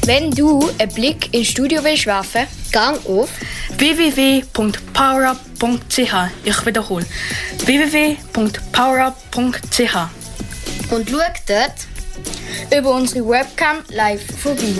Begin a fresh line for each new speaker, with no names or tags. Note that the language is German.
Wenn du einen Blick ins Studio willst werfen, gang auf
www.powerup.ch. Ich wiederhole. www.powerup.ch.
und schau dort über unsere Webcam live vorbei.